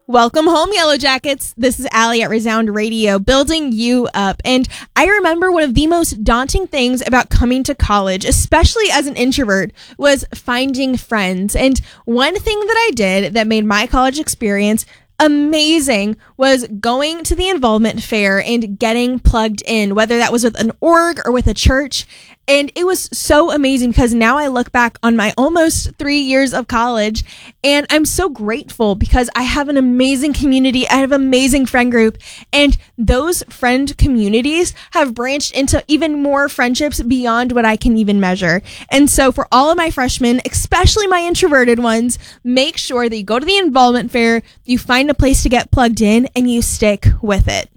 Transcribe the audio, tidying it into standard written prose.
Welcome home, Yellow Jackets. This is Allie at Resound Radio, building you up. And I remember one of the most daunting things about coming to college, especially as an introvert, was finding friends. And one thing that I did that made my college experience amazing was going to the involvement fair and getting plugged in, whether that was with an org or with a church. And it was so amazing because now I look back on my almost 3 years of college and I'm so grateful because I have an amazing community. I have an amazing friend group, and those friend communities have branched into even more friendships beyond what I can even measure. And so for all of my freshmen, especially my introverted ones, make sure that you go to the involvement fair, you find a place to get plugged in, and you stick with it.